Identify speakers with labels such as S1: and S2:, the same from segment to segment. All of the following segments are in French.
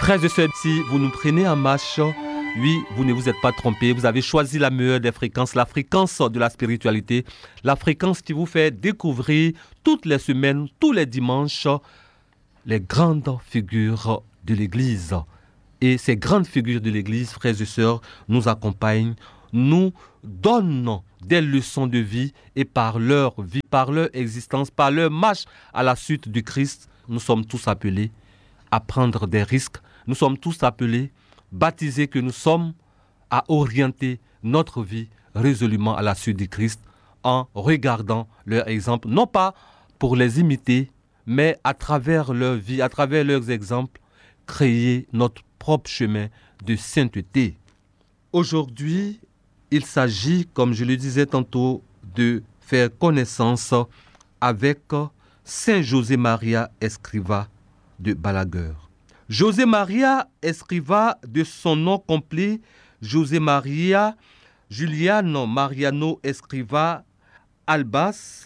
S1: Frères et sœurs, si vous nous prenez en marche, oui, vous ne vous êtes pas trompés, vous avez choisi la meilleure des fréquences, la fréquence de la spiritualité, la fréquence qui vous fait découvrir toutes les semaines, tous les dimanches, les grandes figures de l'Église. Et ces grandes figures de l'Église, frères et sœurs, nous accompagnent, nous donnent des leçons de vie et par leur vie, par leur existence, par leur marche à la suite du Christ, nous sommes tous appelés à prendre des risques. Nous sommes tous appelés, baptisés que nous sommes, à orienter notre vie résolument à la suite du Christ en regardant leur exemple, non pas pour les imiter, mais à travers leur vie, à travers leurs exemples, créer notre propre chemin de sainteté. Aujourd'hui, il s'agit, comme je le disais tantôt, de faire connaissance avec Saint José Maria Escrivá de Balaguer. José Maria Escrivá, de son nom complet, José Maria Juliano Mariano Escrivá Albas,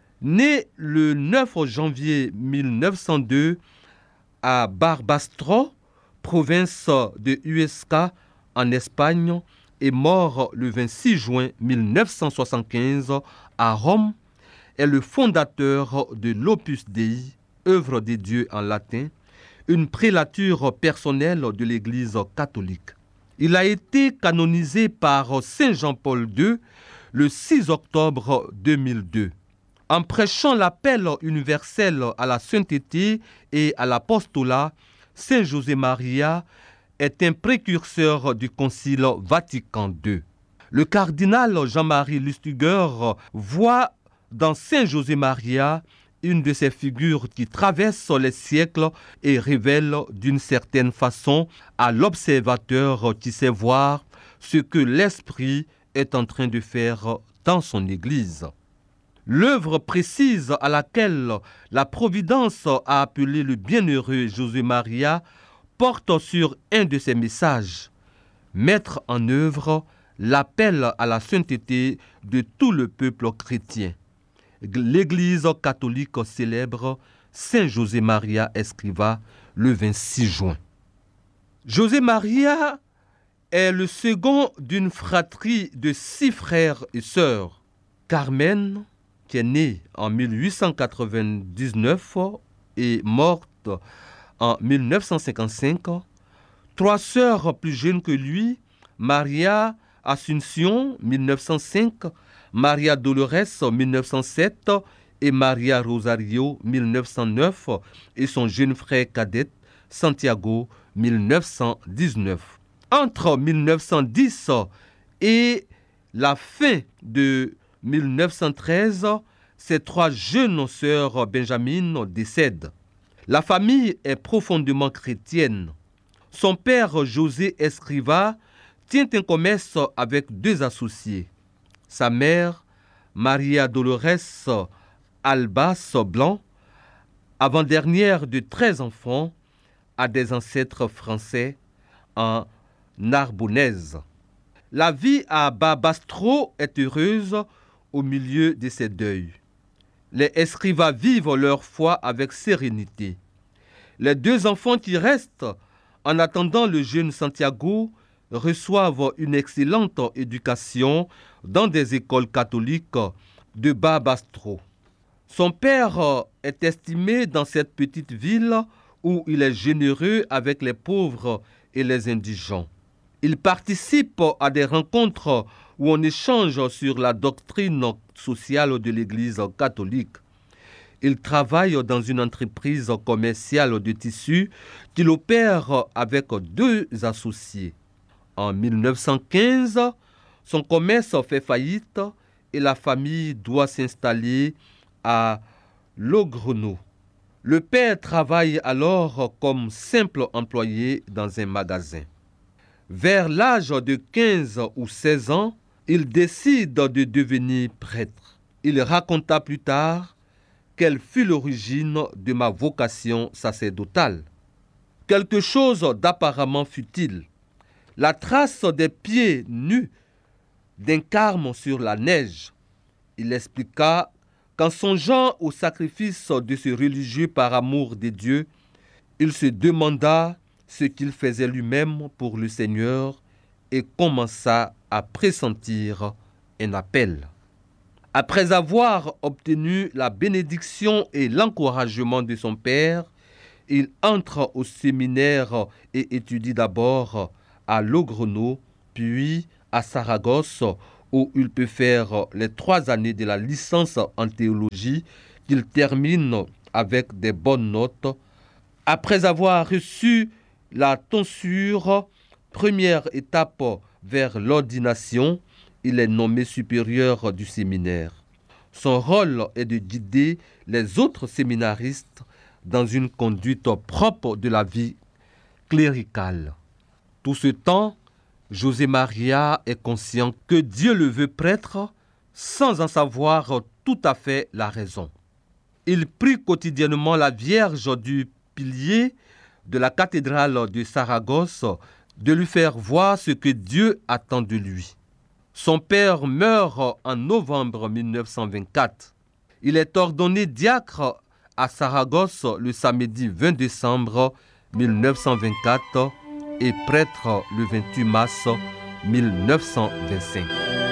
S1: né le 9 janvier 1902 à Barbastro, province de Huesca en Espagne, et mort le 26 juin 1975 à Rome, est le fondateur de l'Opus Dei, œuvre des dieux en latin, une prélature personnelle de l'Église catholique. Il a été canonisé par Saint Jean-Paul II le 6 octobre 2002. En prêchant l'appel universel à la sainteté et à l'apostolat, Saint José Maria est un précurseur du Concile Vatican II. Le cardinal Jean-Marie Lustiger voit dans Saint José Maria une de ces figures qui traversent les siècles et révèle d'une certaine façon à l'observateur qui sait voir ce que l'Esprit est en train de faire dans son Église. L'œuvre précise à laquelle la Providence a appelé le bienheureux José Maria porte sur un de ses messages, mettre en œuvre l'appel à la sainteté de tout le peuple chrétien. L'Église catholique célèbre Saint José Maria Escrivá le 26 juin. José Maria est le second d'une fratrie de 6 frères et sœurs. Carmen, qui est née en 1899 et morte en 1955. 3 sœurs plus jeunes que lui, Maria Assumption, 1905, Maria Dolores, 1907, et Maria Rosario, 1909, et son jeune frère cadet, Santiago, 1919. Entre 1910 et la fin de 1913, ses 3 jeunes sœurs Benjamin décèdent. La famille est profondément chrétienne. Son père, José Escrivá, tient un commerce avec 2 associés. Sa mère, Maria Dolores Albas Blanc, avant-dernière de 13 enfants, a des ancêtres français en Narbonnaise. La vie à Barbastro est heureuse au milieu de ces deuils. Les Escrivá vivent leur foi avec sérénité. Les 2 enfants qui restent, en attendant le jeune Santiago, reçoivent une excellente éducation dans des écoles catholiques de Barbastro. Son père est estimé dans cette petite ville où il est généreux avec les pauvres et les indigents. Il participe à des rencontres où on échange sur la doctrine sociale de l'Église catholique. Il travaille dans une entreprise commerciale de tissus qu'il opère avec 2 associés. En 1915, son commerce fait faillite et la famille doit s'installer à Logroño. Le père travaille alors comme simple employé dans un magasin. Vers l'âge de 15 ou 16 ans, il décide de devenir prêtre. Il raconta plus tard quelle fut l'origine de ma vocation sacerdotale. Quelque chose d'apparemment futile. La trace des pieds nus d'un carme sur la neige. Il expliqua qu'en songeant au sacrifice de ce religieux par amour de Dieu, il se demanda ce qu'il faisait lui-même pour le Seigneur et commença à pressentir un appel. Après avoir obtenu la bénédiction et l'encouragement de son père, il entre au séminaire et étudie d'abord à Logroño, puis à Saragosse, où il peut faire les 3 années de la licence en théologie qu'il termine avec des bonnes notes. Après avoir reçu la tonsure, première étape vers l'ordination, il est nommé supérieur du séminaire. Son rôle est de guider les autres séminaristes dans une conduite propre de la vie cléricale. Tout ce temps, José Maria est conscient que Dieu le veut prêtre sans en savoir tout à fait la raison. Il prie quotidiennement la Vierge du pilier de la cathédrale de Saragosse de lui faire voir ce que Dieu attend de lui. Son père meurt en novembre 1924. Il est ordonné diacre à Saragosse le samedi 20 décembre 1924 et prêtre le 28 mars 1925.